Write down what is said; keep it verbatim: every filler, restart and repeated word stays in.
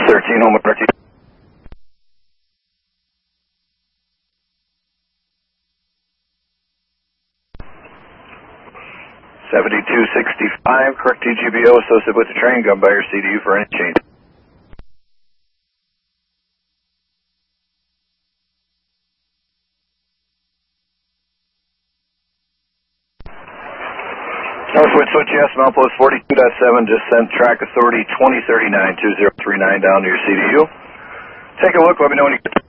thirteen, home with Ricky. seventy-two sixty-five, correct T G B O associated with the train, gun by your C D U for any change. Northwood Switch, yes, Mount Post forty-two point seven, just sent track authority twenty thirty-nine, two zero three nine down to your C D U. Take a look, let me know when you get